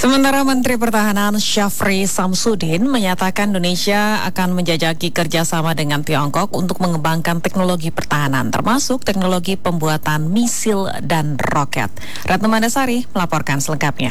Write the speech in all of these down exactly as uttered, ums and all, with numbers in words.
Sementara Menteri Pertahanan Syafri Samsudin menyatakan Indonesia akan menjajaki kerjasama dengan Tiongkok untuk mengembangkan teknologi pertahanan, termasuk teknologi pembuatan misil dan roket. Retno Mandasari melaporkan selengkapnya.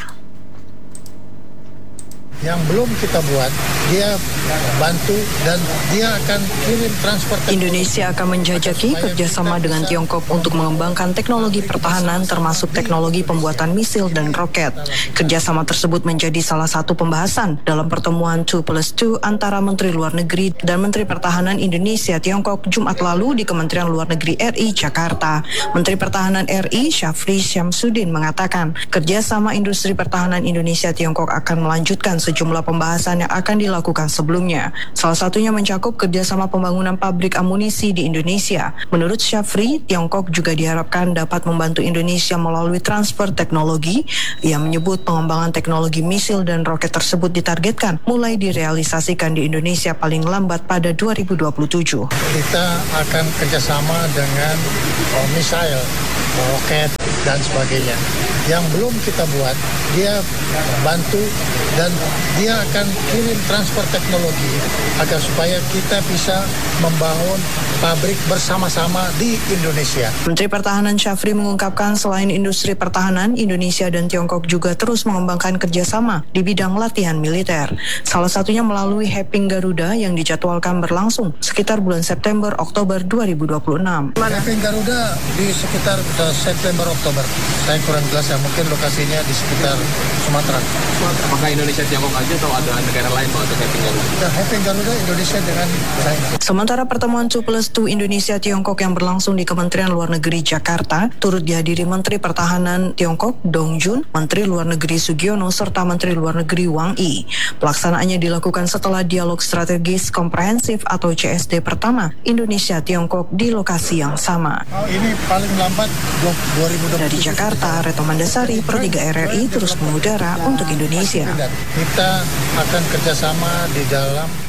Yang belum kita buat, dia bantu dan dia akan kirim transfer teknologi. Indonesia akan menjajaki kerjasama dengan Tiongkok untuk mengembangkan teknologi pertahanan termasuk teknologi pembuatan misil dan roket. Kerjasama tersebut menjadi salah satu pembahasan dalam pertemuan two plus two antara Menteri Luar Negeri dan Menteri Pertahanan Indonesia Tiongkok Jumat lalu di Kementerian Luar Negeri R I Jakarta. Menteri Pertahanan R I Syafri Samsudin mengatakan kerjasama industri pertahanan Indonesia Tiongkok akan melanjutkan sejumlah pembahasan yang akan dilakukan sebelumnya. Salah satunya mencakup kerjasama pembangunan pabrik amunisi di Indonesia. Menurut Syafri, Tiongkok juga diharapkan dapat membantu Indonesia melalui transfer teknologi. Ia menyebut pengembangan teknologi misil dan roket tersebut ditargetkan mulai direalisasikan di Indonesia paling lambat pada dua ribu dua puluh tujuh. Kita akan kerjasama dengan oh, misil, roket, dan sebagainya. Yang belum kita buat, dia bantu dan dia akan kirim transfer teknologi agar supaya kita bisa membangun pabrik bersama-sama di Indonesia. Menteri Pertahanan Syafri mengungkapkan selain industri pertahanan, Indonesia dan Tiongkok juga terus mengembangkan kerjasama di bidang latihan militer. Salah satunya melalui Heping Garuda yang dijadwalkan berlangsung sekitar bulan September Oktober dua ribu dua puluh enam. Heping Garuda di sekitar uh, September Oktober. Saya kurang jelas ya, mungkin lokasinya di sekitar Sumatera. Apakah Indonesia Tiongkok aja atau ada negara lain Pak untuk Heping Garuda? Ya, Heping Garuda Indonesia dengan China. Sementara pertemuan two plus two Indonesia Tiongkok yang berlangsung di Kementerian Luar Negeri Jakarta turut dihadiri Menteri Pertahanan Tiongkok Dong Jun, Menteri Luar Negeri Sugiono serta Menteri Luar Negeri Wang Yi. Pelaksanaannya dilakukan setelah dialog strategis komprehensif atau C S D pertama Indonesia Tiongkok di lokasi yang sama. Oh, ini paling lambat dua ribu dua puluh. Dari Jakarta, Retno Mandasari, Pro tiga R R I terus mengudara untuk Indonesia. Kita akan kerjasama di dalam